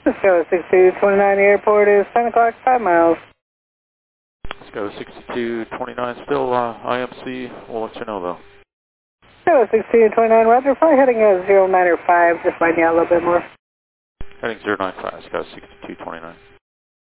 Let's go 6229, the airport is 10 o'clock, 5 miles. Let's go 6229, still IMC, we'll let you know though. Go 6229, Roger, fly heading 095, just finding out a little bit more. Heading 095, let's go 6229.